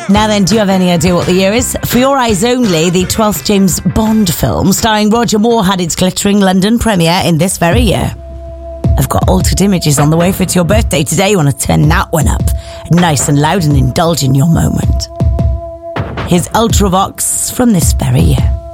Now then, do you have any idea what the year is? For Your Eyes Only, the 12th James Bond film starring Roger Moore had its glittering London premiere in this very year. I've got altered images on the way for it's your birthday today. You want to turn that one up nice and loud and indulge in your moment. Here's Ultravox from this very year.